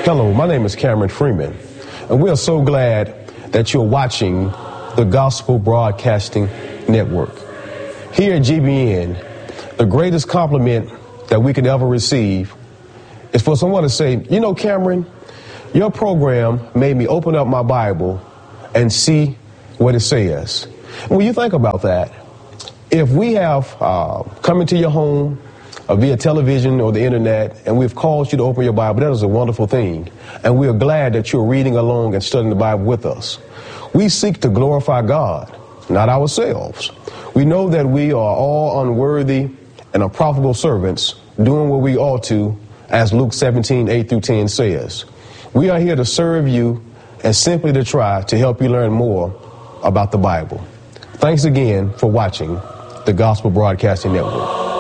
Hello, my name is Cameron Freeman, and we are so glad that you're watching the Gospel Broadcasting Network. Here at GBN, the greatest compliment that we could ever receive is for someone to say, you know, Cameron, your program made me open up my Bible and see what it says. And when you think about that, if we have come into your home via television or the internet, and we've called you to open your Bible, that is a wonderful thing. And we are glad that you're reading along and studying the Bible with us. We seek to glorify God, not ourselves. We know that we are all unworthy and unprofitable servants doing what we ought to, as Luke 17:8-10 says. We are here to serve you and simply to try to help you learn more about the Bible. Thanks again for watching the Gospel Broadcasting Network.